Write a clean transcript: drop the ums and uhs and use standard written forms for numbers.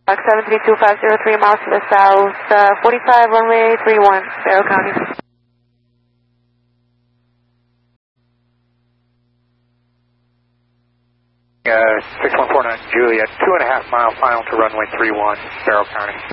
Fox 732-503 miles to the south, 45 runway 31, Barrow County. 6149 Juliet, 2.5 mile final to runway 31, Barrow County.